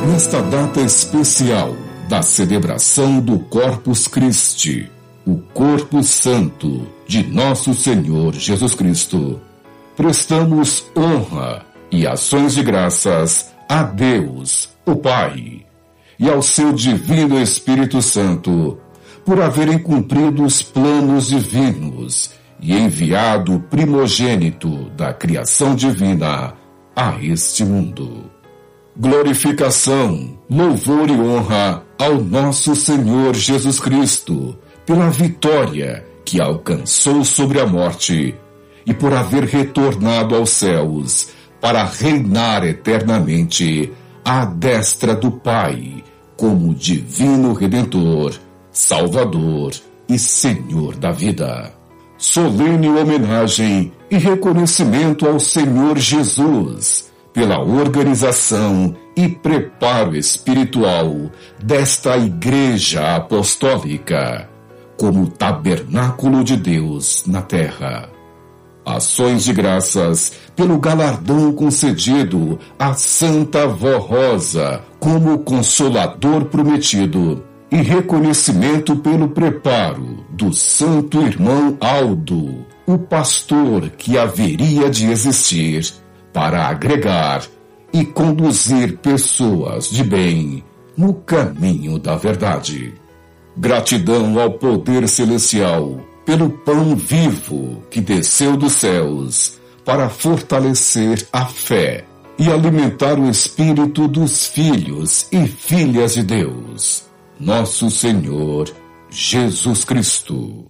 Nesta data especial da celebração do Corpus Christi, o Corpo Santo de Nosso Senhor Jesus Cristo, prestamos honra e ações de graças a Deus, o Pai, e ao seu Divino Espírito Santo, por haverem cumprido os planos divinos e enviado o primogênito da criação divina a este mundo. Glorificação, louvor e honra ao nosso Senhor Jesus Cristo, pela vitória que alcançou sobre a morte e por haver retornado aos céus para reinar eternamente à destra do Pai, como Divino Redentor, Salvador e Senhor da vida. Solene homenagem e reconhecimento ao Senhor Jesus pela organização e preparo espiritual desta Igreja Apostólica, como tabernáculo de Deus na terra. Ações de graças pelo galardão concedido à Santa Avó Rosa como Consolador prometido e reconhecimento pelo preparo do Santo Irmão Aldo, o pastor que haveria de existir para agregar e conduzir pessoas de bem no caminho da verdade. Gratidão ao poder celestial pelo pão vivo que desceu dos céus para fortalecer a fé e alimentar o espírito dos filhos e filhas de Deus, nosso Senhor Jesus Cristo.